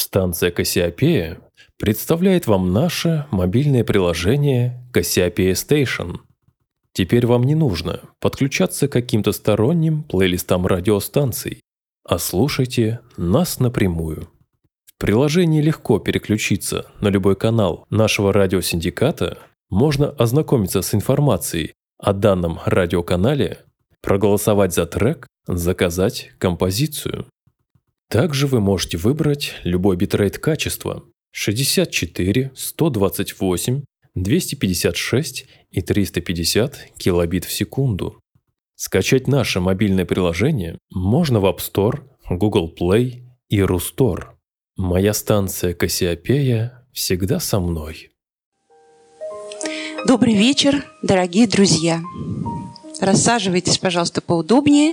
Станция Кассиопея представляет вам наше мобильное приложение Cassiopeia Station. Теперь вам не нужно подключаться к каким-то сторонним плейлистам радиостанций, а слушайте нас напрямую. В приложении легко переключиться на любой канал нашего радиосиндиката, можно ознакомиться с информацией о данном радиоканале, проголосовать за трек, заказать композицию. Также вы можете выбрать любой битрейт качества 64, 128, 256 и 350 килобит в секунду. Скачать наше мобильное приложение можно в App Store, Google Play и Рустор. Моя станция Кассиопея всегда со мной. Добрый вечер, дорогие друзья. Рассаживайтесь, пожалуйста, поудобнее.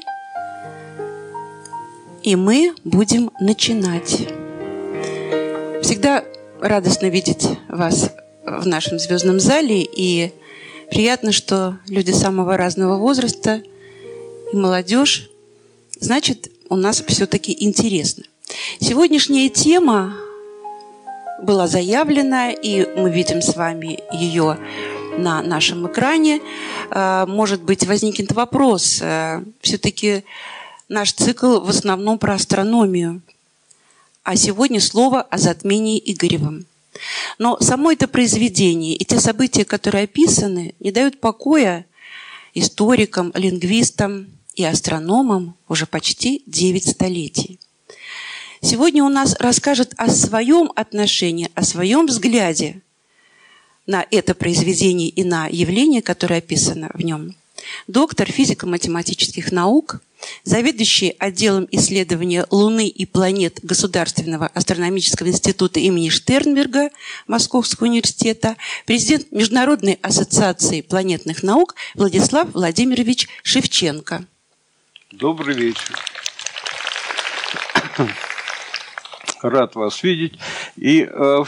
И мы будем начинать. Всегда радостно видеть вас в нашем звездном зале. И приятно, что люди самого разного возраста и молодежь. Значит, у нас все-таки интересно. Сегодняшняя тема была заявлена, и мы видим с вами ее на нашем экране. Может быть, возникнет вопрос. Все-таки наш цикл в основном про астрономию. А сегодня слово о затмении Игоревом. Но само это произведение и те события, которые описаны, не дают покоя историкам, лингвистам и астрономам уже почти 9 столетий. Сегодня у нас расскажет о своем отношении, о своем взгляде на это произведение и на явление, которое описано в нем, доктор физико-математических наук, заведующий отделом исследования Луны и планет Государственного астрономического института имени Штернберга Московского университета, президент Международной ассоциации планетных наук Владислав Владимирович Шевченко. Добрый вечер. Рад вас видеть. И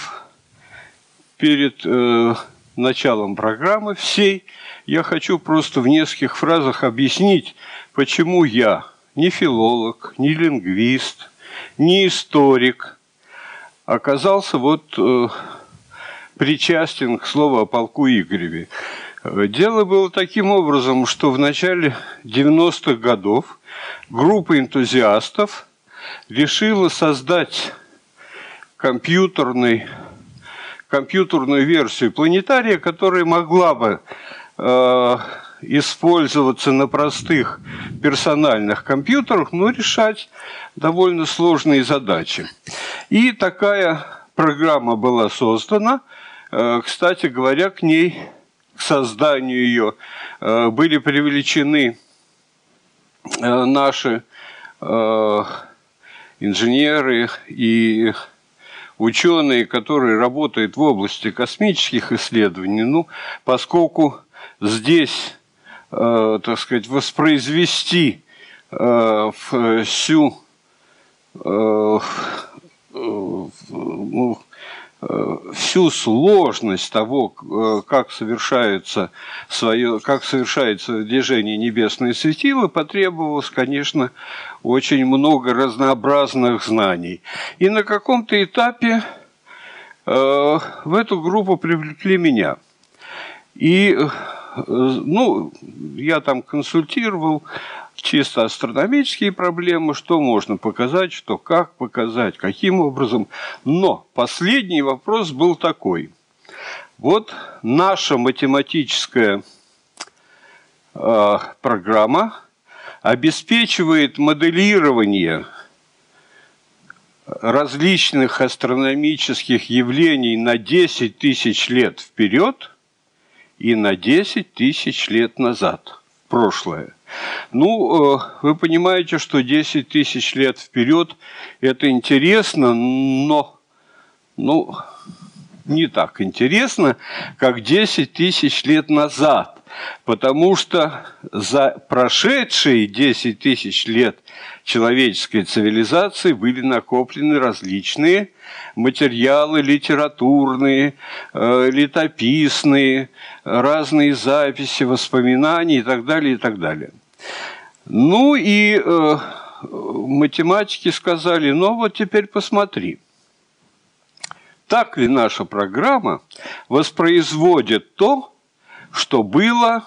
перед началом программы всей я хочу просто в нескольких фразах объяснить, почему я не филолог, не лингвист, не историк оказался причастен к слову о полку Игореве. Дело было таким образом, что в начале 90-х годов группа энтузиастов решила создать компьютерную версию планетария, которая могла бы использоваться на простых персональных компьютерах, но решать довольно сложные задачи. И такая программа была создана. Кстати говоря, к созданию ее были привлечены наши инженеры и ученые, которые работают в области космических исследований. Поскольку здесь, воспроизвести всю сложность того, как совершается движение небесное светило, потребовалось, конечно, очень много разнообразных знаний. И на каком-то этапе в эту группу привлекли меня. И я там консультировал чисто астрономические проблемы, что можно показать, что как показать, каким образом. Но последний вопрос был такой. Наша математическая программа обеспечивает моделирование различных астрономических явлений на 10 тысяч лет вперед и на 10 тысяч лет назад, в прошлое. Вы понимаете, что 10 тысяч лет вперед – это интересно, но не так интересно, как 10 тысяч лет назад. Потому что за прошедшие 10 тысяч лет человеческой цивилизации были накоплены различные материалы литературные, летописные, разные записи, воспоминания и так далее, и так далее. Математики сказали, теперь посмотри. так ли наша программа воспроизводит то, что было,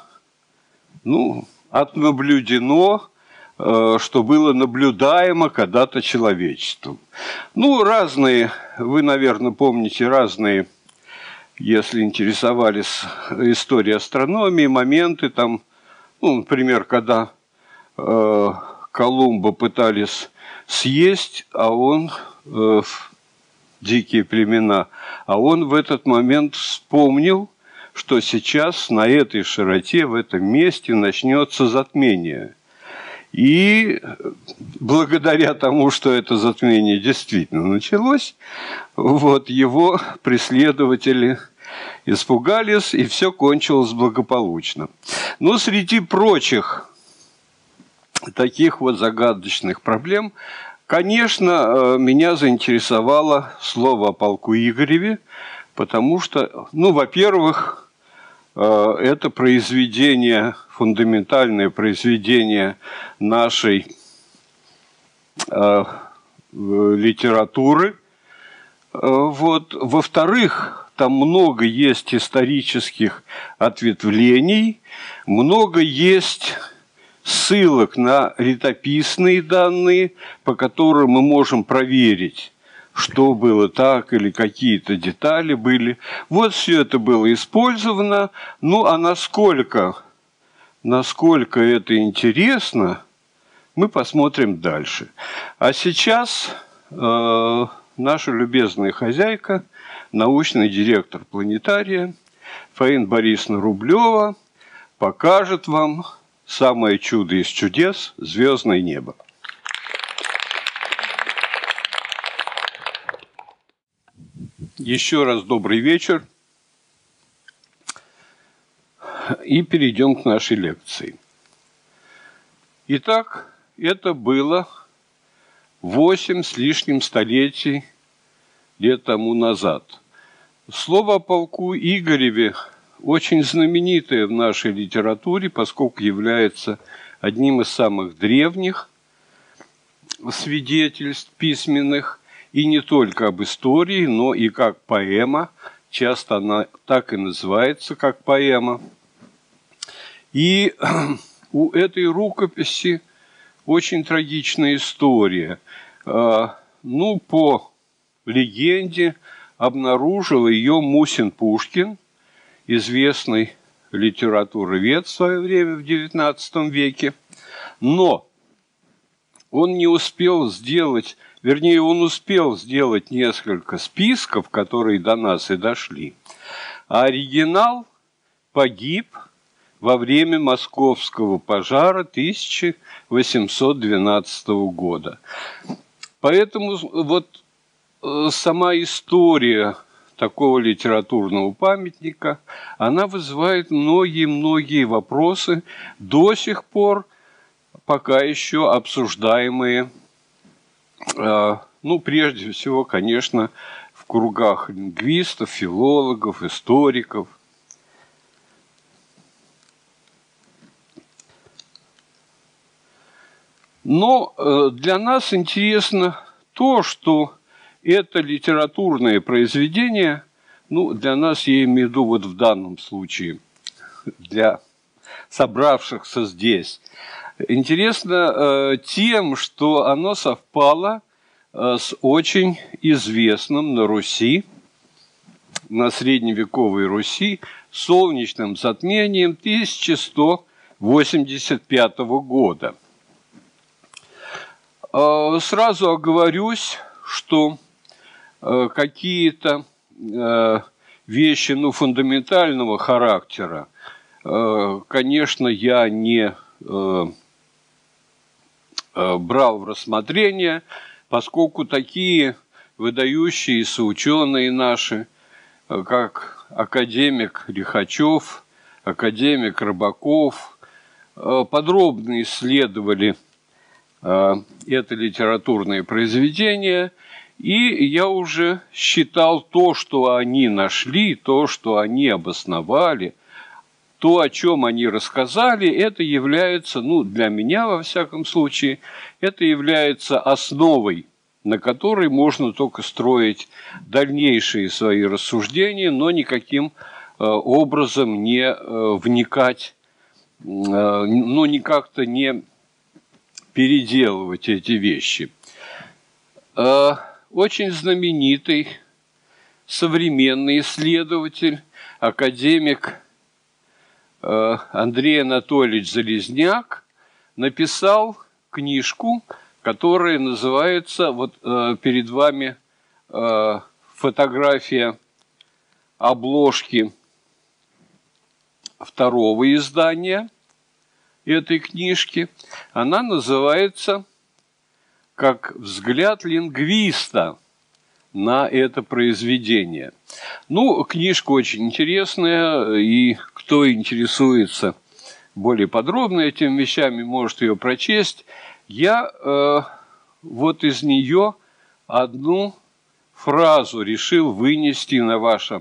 отнаблюдено, что было наблюдаемо когда-то человечеством. Разные, вы, наверное, помните разные, если интересовались историей астрономии, моменты там, например, когда Колумба пытались съесть, а он дикие племена, а он в этот момент вспомнил, что сейчас на этой широте, в этом месте начнется затмение. И благодаря тому, что это затмение действительно началось, его преследователи испугались, и все кончилось благополучно. Но среди прочих таких загадочных проблем, конечно, меня заинтересовало слово о полку Игореве, потому что, во-первых, это произведение, фундаментальное произведение нашей литературы. Во-вторых, там много есть исторических ответвлений, много есть ссылок на летописные данные, по которым мы можем проверить, что было так или какие-то детали были. Все это было использовано. А насколько это интересно, мы посмотрим дальше. А сейчас наша любезная хозяйка, научный директор планетария Фаина Борисовна Рублева покажет вам самое чудо из чудес – звездное небо. Еще раз добрый вечер. И перейдем к нашей лекции. Итак, это было 8 с лишним столетий лет тому назад. Слово о полку Игореве очень знаменитое в нашей литературе, поскольку является одним из самых древних свидетельств письменных, и не только об истории, но и как поэма. Часто она так и называется, как поэма. И у этой рукописи очень трагичная история. По легенде, обнаружил ее Мусин Пушкин, известный литературовед в свое время, в XIX веке. Но он не успел сделать, он успел сделать несколько списков, которые до нас и дошли. А оригинал погиб во время Московского пожара 1812 года. Поэтому сама история такого литературного памятника, она вызывает многие-многие вопросы, до сих пор пока еще обсуждаемые, прежде всего, конечно, в кругах лингвистов, филологов, историков. Но для нас интересно то, что это литературное произведение, для нас, я имею в виду в данном случае, для собравшихся здесь, интересно тем, что оно совпало с очень известным на Руси, на средневековой Руси, солнечным затмением 1185 года. Сразу оговорюсь, что какие-то вещи фундаментального характера, конечно, я не брал в рассмотрение, поскольку такие выдающиеся ученые наши, как академик Лихачев, академик Рыбаков, подробно исследовали это литературное произведение, и я уже считал то, что они нашли, то, что они обосновали, то, о чем они рассказали, это является, для меня, во всяком случае, это является основой на которой можно только строить дальнейшие свои рассуждения, но никаким образом не вникать, ну, как-то не переделывать эти вещи. Очень знаменитый современный исследователь, академик Андрей Анатольевич Залезняк написал книжку, которая называется, вот перед вами фотография обложки второго издания этой книжки. Она называется как «Взгляд лингвиста на это произведение». Ну, книжка очень интересная, и кто интересуется более подробно этими вещами, может ее прочесть. Я вот из нее одну фразу решил вынести на ваше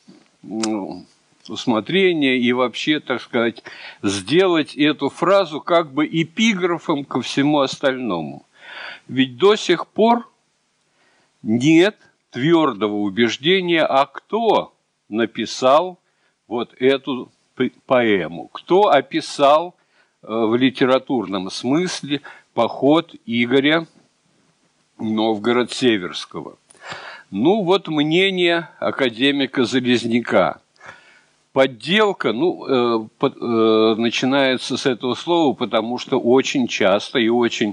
усмотрение и вообще, так сказать, сделать эту фразу как бы эпиграфом ко всему остальному. Ведь до сих пор нет твердого убеждения, а кто написал вот эту поэму, кто описал в литературном смысле поход Игоря Новгород-Северского. Ну, вот мнение академика Залезняка. Подделка, начинается с этого слова, потому что очень часто и очень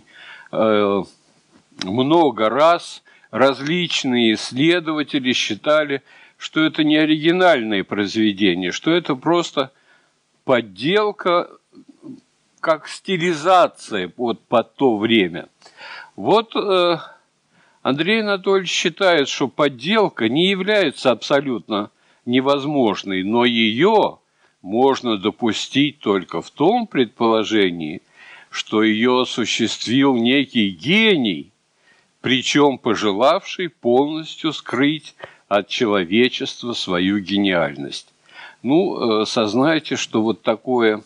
много раз различные исследователи считали, что это не оригинальное произведение, что это просто подделка, как стилизация вот под то время. Вот Андрей Анатольевич считает, что подделка не является абсолютно невозможной, но ее можно допустить только в том предположении, что ее осуществил некий гений, причем пожелавший полностью скрыть от человечества свою гениальность. Ну, сознайте, что вот такое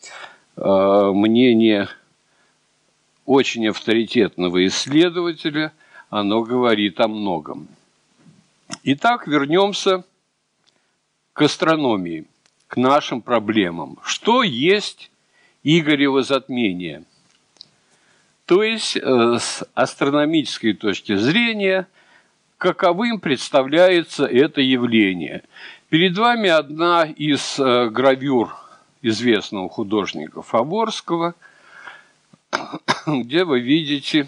мнение очень авторитетного исследователя, оно говорит о многом. Итак, вернемся к астрономии, к нашим проблемам. Что есть Игорево затмение? То есть, с астрономической точки зрения, каковым представляется это явление. Перед вами одна из гравюр известного художника Фаворского, где вы видите,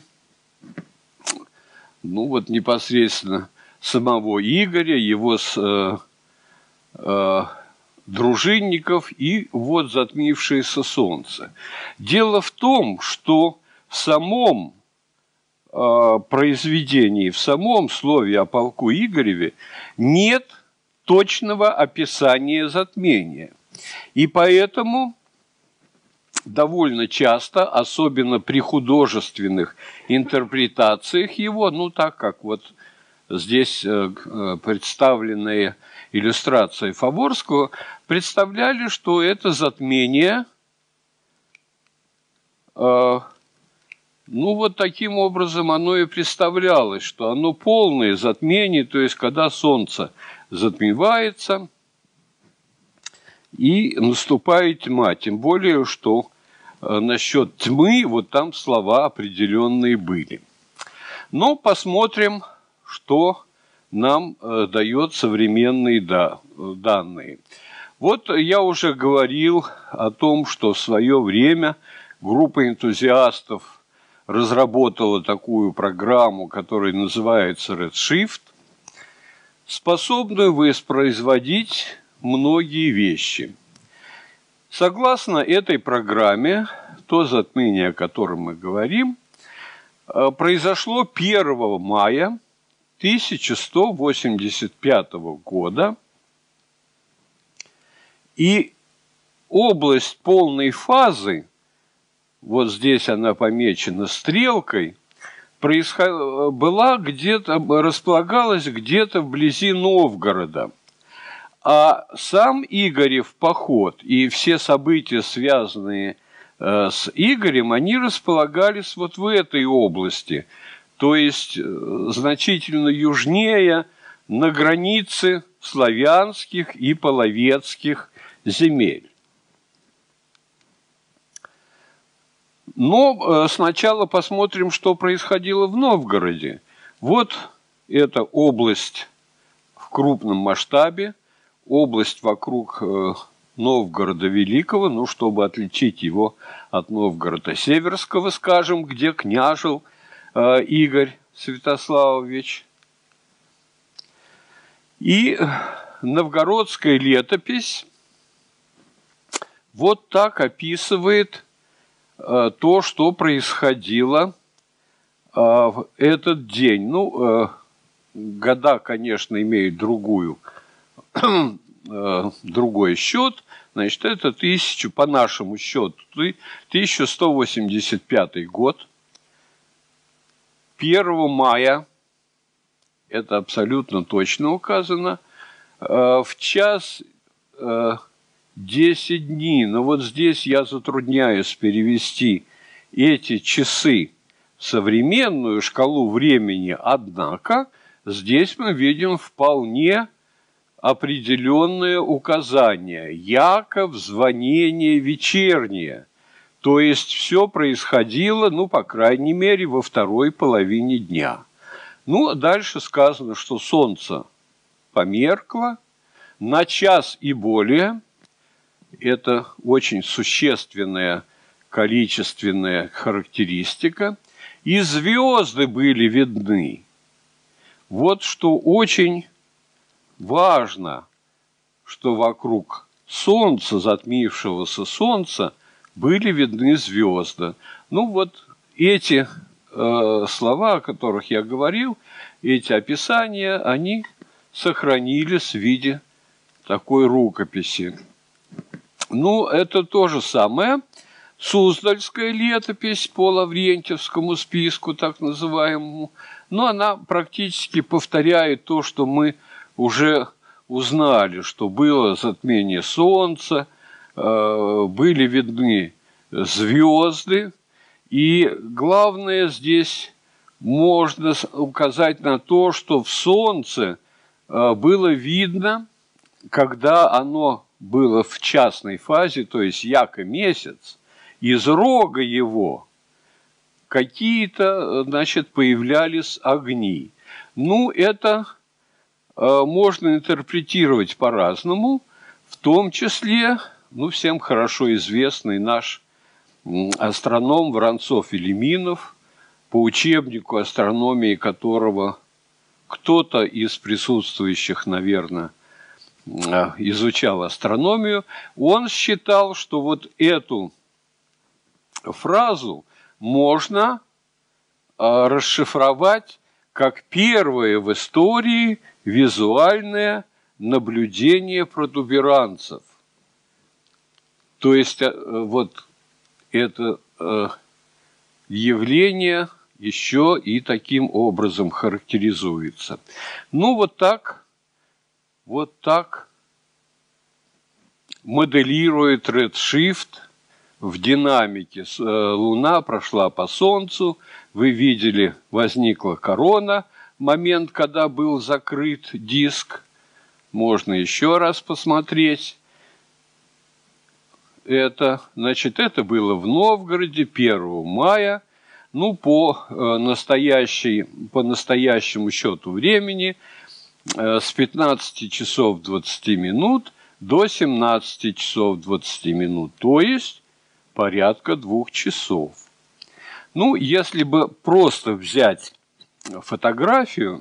ну вот непосредственно самого Игоря, его дружинников и вот затмившееся солнце. Дело в том, что в самом произведении, в самом слове о полку Игореве нет точного описания затмения. И поэтому довольно часто, особенно при художественных интерпретациях его, ну так как вот здесь представленная иллюстрация Фаворского, представляли, что это затмение, ну вот таким образом оно и представлялось, что оно полное затмение, то есть когда солнце затмевается и наступает тьма, тем более, что насчет тьмы вот там слова определенные были. Но посмотрим, что нам дает современные данные. Вот я уже говорил о том, что в свое время группа энтузиастов разработала такую программу, которая называется Redshift, способную воспроизводить многие вещи. Согласно этой программе, то затмение, о котором мы говорим, произошло 1 мая 1185 года, и область полной фазы, вот здесь она помечена стрелкой, располагалась где-то вблизи Новгорода. А сам Игорев поход и все события, связанные с Игорем, они располагались вот в этой области, то есть значительно южнее, на границе славянских и половецких земель. Но сначала посмотрим, что происходило в Новгороде. Вот эта область в крупном масштабе, область вокруг Новгорода Великого, ну, чтобы отличить его от Новгорода Северского, скажем, где княжил Игорь Святославович. И новгородская летопись вот так описывает то, что происходило в этот день. Ну, года, конечно, имеют другой счет. Значит, это по нашему счету 1185 год. 1 мая, это абсолютно точно указано, в час 10 дней. Но вот здесь я затрудняюсь перевести эти часы в современную шкалу времени, однако здесь мы видим вполне определенное указание. Яков, звонение вечернее. То есть все происходило, ну, по крайней мере, во второй половине дня. Ну, дальше сказано, что солнце померкло на час и более. Это очень существенная количественная характеристика. И звезды были видны. Вот что очень важно, что вокруг солнца, затмившегося солнца, были видны звезды. Ну вот эти слова, о которых я говорил, эти описания, они сохранились в виде такой рукописи. Ну, это то же самое. Суздальская летопись по Лаврентьевскому списку, так называемому, но она практически повторяет то, что мы уже узнали, что было затмение солнца, были видны звезды, и главное здесь можно указать на то, что в солнце было видно, когда оно было в частной фазе, то есть яко месяц, из рога его какие-то, значит, появлялись огни. Ну, это можно интерпретировать по-разному, в том числе, ну, всем хорошо известный наш астроном Воронцов-Велиминов, по учебнику астрономии которого кто-то из присутствующих, наверное, изучал астрономию, он считал, что вот эту фразу можно расшифровать как первое в истории визуальное наблюдение протуберанцев. То есть вот это явление еще и таким образом характеризуется. Ну, вот так моделирует Redshift в динамике. Луна прошла по Солнцу, вы видели, возникла корона, момент, когда был закрыт диск. Можно еще раз посмотреть. Это было в Новгороде 1 мая. Ну, по настоящему счету времени с 15 часов 20 минут до 17 часов 20 минут, то есть порядка 2 часов. Ну, если бы просто взять фотографию,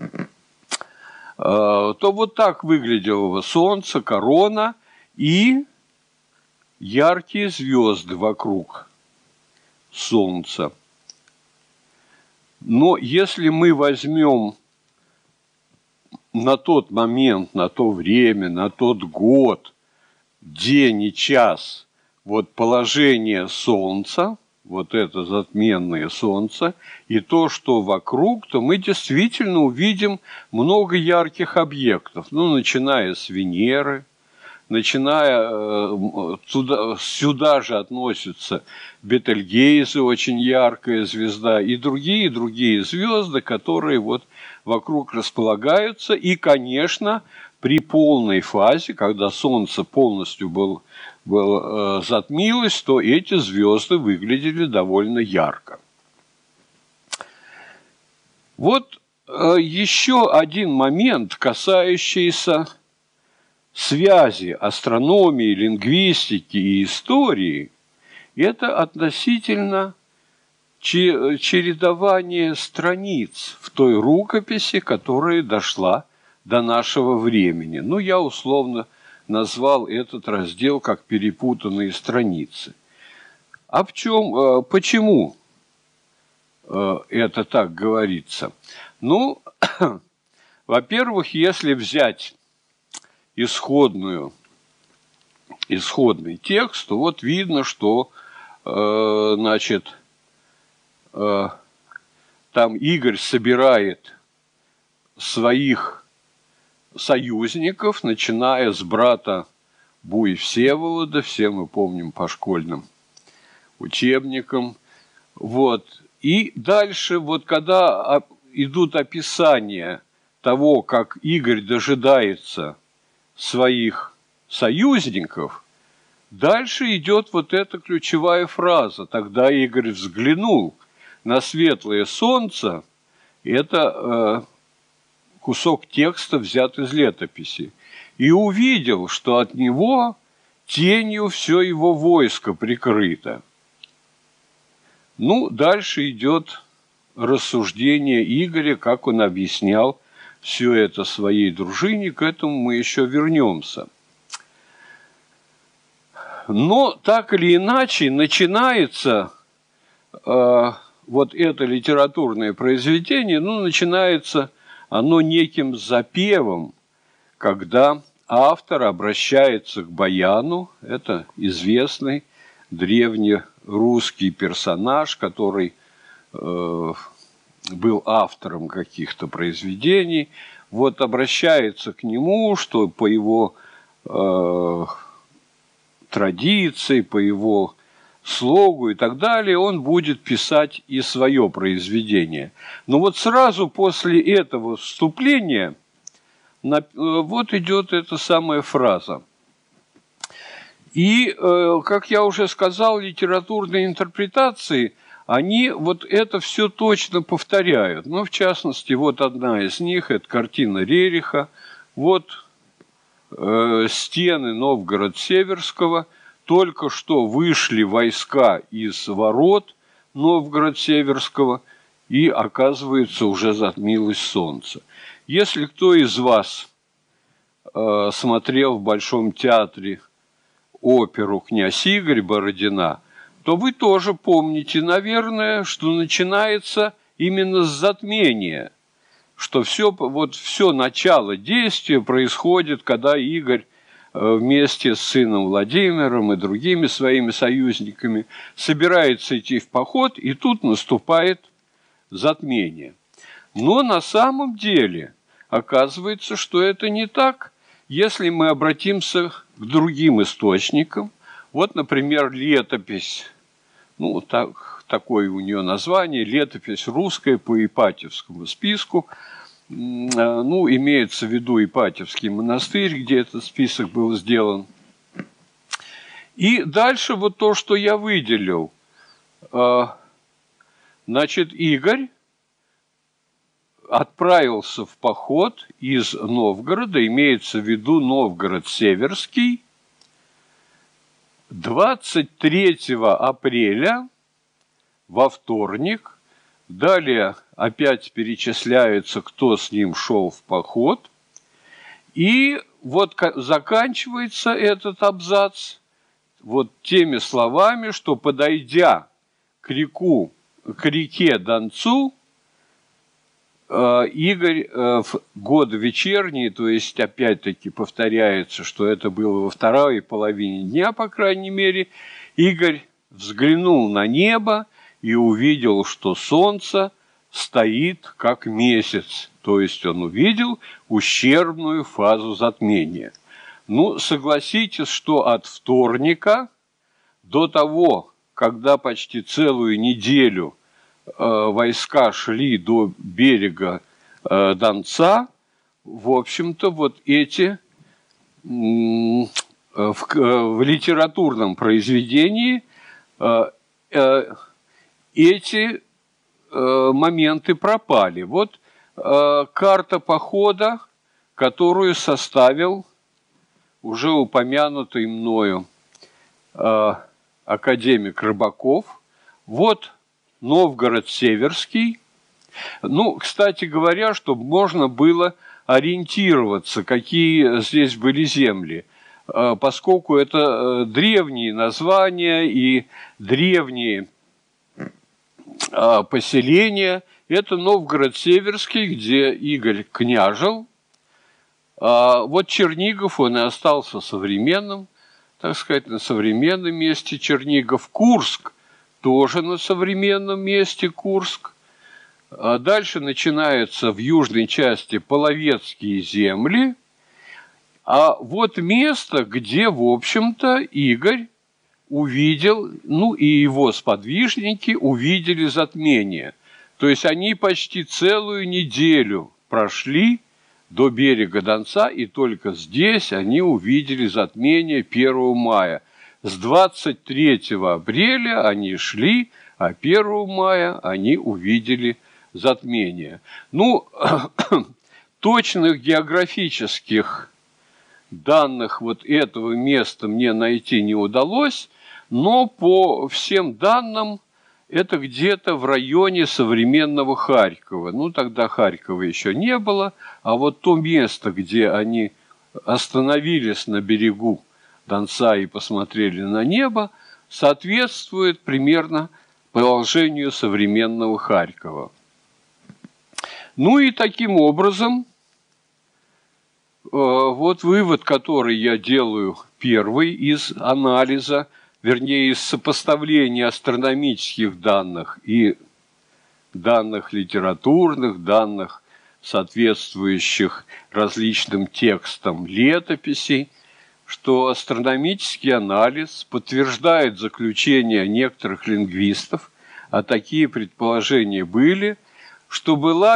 то вот так выглядело солнце, корона и яркие звезды вокруг солнца. Но если мы возьмем на тот момент, на то время, на тот год, день и час, вот положение солнца, вот это затменное солнце, и то, что вокруг, то мы действительно увидим много ярких объектов. Ну, начиная с Венеры, начиная сюда же относятся Бетельгейзе, очень яркая звезда, и другие звезды, которые вот вокруг располагаются. И, конечно, при полной фазе, когда Солнце полностью затмилось, то эти звезды выглядели довольно ярко. Вот еще один момент, касающийся связи астрономии, лингвистики и истории, это относительно чередования страниц в той рукописи, которая дошла до нашего времени. Ну, я условно назвал этот раздел как перепутанные страницы. А почему это так говорится? Ну, во-первых, если взять исходный текст, то вот видно, что, там Игорь собирает своих союзников, начиная с брата Буи-Всеволода, все мы помним по школьным учебникам. Вот. И дальше, вот когда идут описания того, как Игорь дожидается своих союзников, дальше идет вот эта ключевая фраза. Тогда Игорь взглянул на светлое солнце. Это кусок текста взят из летописи. И увидел, что от него тенью все его войско прикрыто. Ну, дальше идет рассуждение Игоря, как он объяснял все это своей дружине, к этому мы еще вернемся. Но так или иначе начинается вот это литературное произведение, начинается оно неким запевом, когда автор обращается к Баяну, это известный древнерусский персонаж, который был автором каких-то произведений, вот обращается к нему, что по его традиции, по его слогу и так далее, он будет писать и свое произведение. Но вот сразу после этого вступления вот идет эта самая фраза. И, как я уже сказал, литературные интерпретации, они вот это все точно повторяют. Ну, в частности, вот одна из них, это картина Рериха, вот стены Новгород-Северского, только что вышли войска из ворот Новгород-Северского, и, оказывается, уже затмилось солнце. Если кто из вас смотрел в Большом театре оперу «Князь Игорь» Бородина, то вы тоже помните, наверное, что начинается именно с затмения, что все начало действия происходит, когда Игорь вместе с сыном Владимиром и другими своими союзниками собирается идти в поход, и тут наступает затмение. Но на самом деле оказывается, что это не так, если мы обратимся к другим источникам. Вот, например, летопись, такое у нее название, летопись русская по Ипатьевскому списку. Имеется в виду Ипатьевский монастырь, где этот список был сделан. И дальше вот то, что я выделил. Игорь отправился в поход из Новгорода, имеется в виду Новгород-Северский, 23 апреля, во вторник. Далее опять перечисляется, кто с ним шел в поход. И вот заканчивается этот абзац вот теми словами, что, подойдя к реке Донцу, Игорь в год вечерний, то есть опять-таки повторяется, что это было во второй половине дня, по крайней мере, Игорь взглянул на небо и увидел, что солнце стоит как месяц, то есть он увидел ущербную фазу затмения. Ну, согласитесь, что от вторника до того, когда почти целую неделю войска шли до берега Донца, в общем-то, вот эти в литературном произведении эти моменты пропали. Вот карта похода, которую составил уже упомянутый мною академик Рыбаков. Вот Новгород Северский. Ну, кстати говоря, чтобы можно было ориентироваться, какие здесь были земли, поскольку это древние названия и древние поселения. Это Новгород Северский, где Игорь княжил. Вот Чернигов, он и остался современным, так сказать, на современном месте Чернигов. Курск тоже на современном месте Курск. Дальше начинаются в южной части Половецкие земли. А вот место, где, в общем-то, Игорь увидел, ну и его сподвижники увидели затмение. То есть они почти целую неделю прошли до берега Донца, и только здесь они увидели затмение 1 мая. С 23 апреля они шли, а 1 мая они увидели затмение. Ну, точных географических данных вот этого места мне найти не удалось, но по всем данным это где-то в районе современного Харькова. Ну, тогда Харькова еще не было, а вот то место, где они остановились на берегу Донца и посмотрели на небо, соответствует примерно положению современного Харькова. Ну и таким образом, вот вывод, который я делаю первый из анализа, вернее, из сопоставления астрономических данных и данных литературных, данных, соответствующих различным текстам летописей, что астрономический анализ подтверждает заключение некоторых лингвистов, а такие предположения были, что была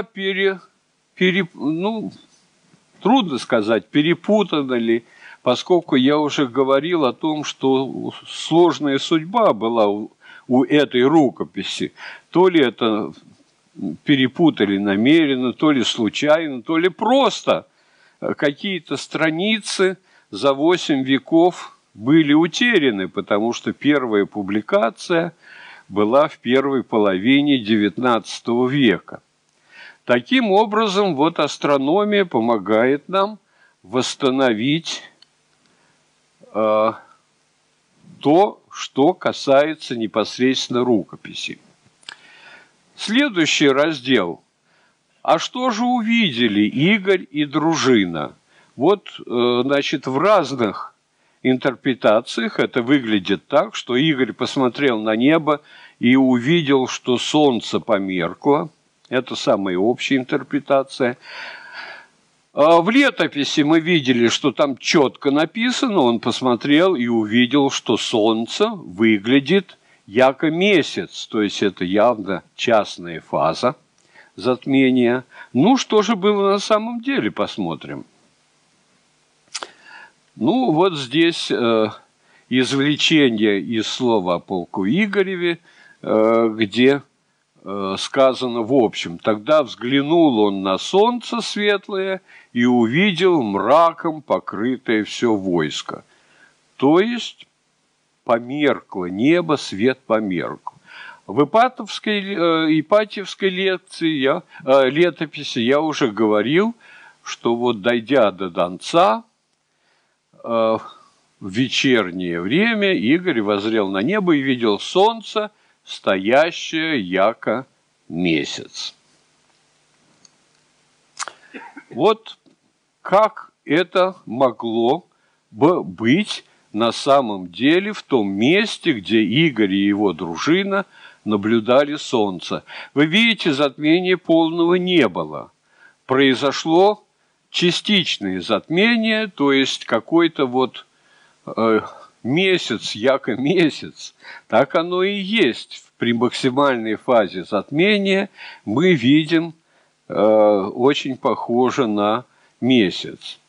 трудно сказать, перепутана ли, поскольку я уже говорил о том, что сложная судьба была у этой рукописи. То ли это перепутали намеренно, то ли случайно, то ли просто какие-то страницы за 8 веков были утеряны, потому что первая публикация была в первой половине XIX века. Таким образом, вот астрономия помогает нам восстановить то, что касается непосредственно рукописи. Следующий раздел. А что же увидели Игорь и дружина? Вот, значит, в разных интерпретациях это выглядит так, что Игорь посмотрел на небо и увидел, что солнце померкло. Это самая общая интерпретация. В летописи мы видели, что там четко написано, он посмотрел и увидел, что солнце выглядит яко месяц, то есть это явно частная фаза затмения. Ну, что же было на самом деле, посмотрим. Ну, вот здесь извлечение из слова о полку Игореве, где сказано в общем: «Тогда взглянул он на солнце светлое и увидел мраком покрытое все войско». То есть померкло небо, свет померк. В Ипатьевской летописи я уже говорил, что вот дойдя до Донца, в вечернее время Игорь воззрел на небо и видел солнце, стоящее яко месяц. Вот как это могло бы быть на самом деле в том месте, где Игорь и его дружина наблюдали солнце. Вы видите, затмения полного не было. Произошло частичные затмения, то есть какой-то вот месяц, яко месяц, так оно и есть. При максимальной фазе затмения мы видим очень похоже на месяц.